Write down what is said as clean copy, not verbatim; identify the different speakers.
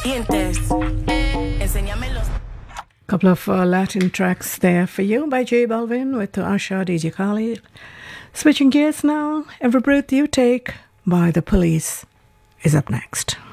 Speaker 1: Dientes. Enséñame los.
Speaker 2: Couple of Latin tracks there for you by J Balvin with Asha DJ Khalid. Switching gears now, Every Breath You Take by The Police is up next.